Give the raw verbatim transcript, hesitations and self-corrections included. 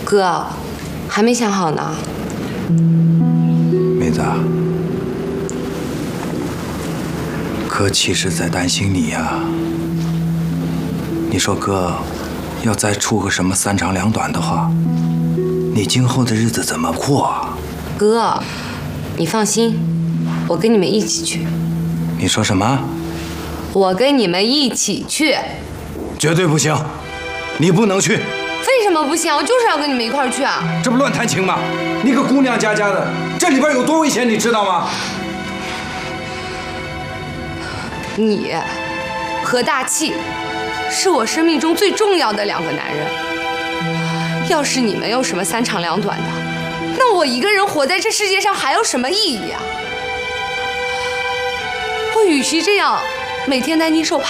哥，还没想好呢。 妹子，哥其实在担心你呀。你说哥，要再出个什么三长两短的话，你今后的日子怎么过啊？ 哥，你放心，我跟你们一起去。 你说什么？ 我跟你们一起去。 绝对不行，你不能去。 为什么不行？我就是要跟你们一块儿去啊！ 这不乱弹琴吗？你个姑娘家家的，这里边有多危险，你知道吗？ 你和大气是我生命中最重要的两个男人。要是你们有什么三长两短的，那我一个人活在这世界上还有什么意义啊？我与其这样每天担惊受怕。